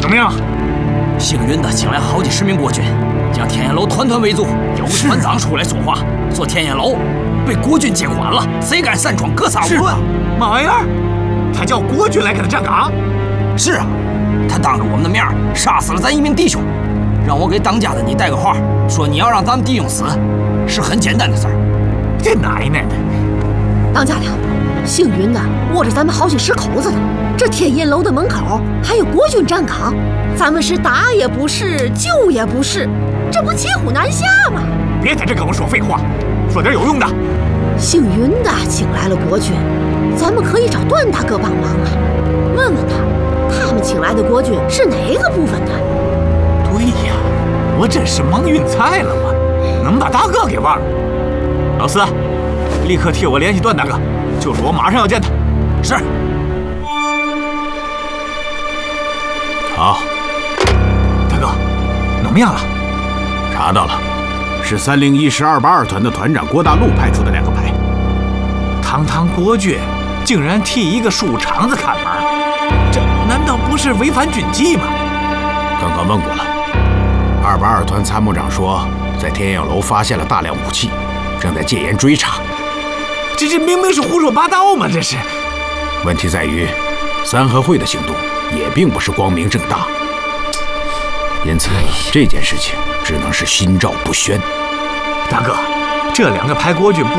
怎么样？ 幸运的请来好几十名国军，将天焰楼团团围住。有个团长出来说话，说天焰楼被国军接管了，谁敢擅闯，格杀勿论。 嘛玩意儿？他叫国军来给他站岗？ 是啊，他当着我们的面杀死了咱一名弟兄，让我给当家的你带个话，说你要让咱们弟兄死，是很简单的事儿。 这奶奶的！ 当家的，幸运的握着咱们好几10口子呢。这天焰楼的门口还有国军站岗，咱们是打也不是，救也不是，这不骑虎难下吗？ 别在这跟我说废话，说点有用的。 幸运的请来了国军，咱们可以找段大哥帮忙啊，问问他们请来的国军是哪个部分的？ 对呀，我真是蒙晕菜了吗？能把大哥给忘了？老四，立刻替我联系段大哥，就是我马上要见他。 是。 好， 大哥，怎么样了？ 查到了，是301师282团的团长郭大禄派出的2个排。 堂堂国军竟然替一个树场子看门，这难道不是违反军纪吗？ 刚刚问过了，282团参谋长说，在天焰楼发现了大量武器，正在戒严追查。 这明明是胡说八道嘛！这是。 问题在于，三合会的行动也并不是光明正大，因此这件事情只能是心照不宣。 大哥，这2个排国军不